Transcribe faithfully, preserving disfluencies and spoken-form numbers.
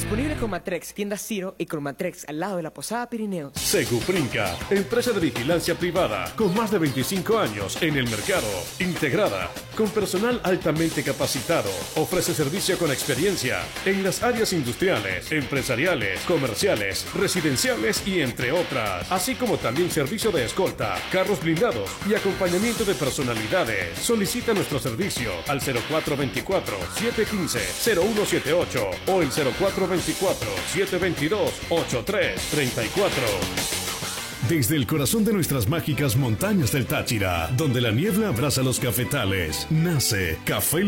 Disponible con Matrex, tienda Ciro y con Matrex al lado de la Posada Pirineos. Seguprinca, empresa de vigilancia privada con más de veinticinco años en el mercado, integrada, con personal altamente capacitado, ofrece servicio con experiencia en las áreas industriales, empresariales, comerciales, residenciales y entre otras, así como también servicio de escolta, carros blindados y acompañamiento de personalidades. Solicita nuestro servicio al cero cuatro veinticuatro, siete quince, cero uno siete ocho o el cero cuatro veinticuatro, siete veintidós, ochenta y tres treinta y cuatro. Desde el corazón de nuestras mágicas montañas del Táchira, donde la niebla abraza los cafetales, nace Café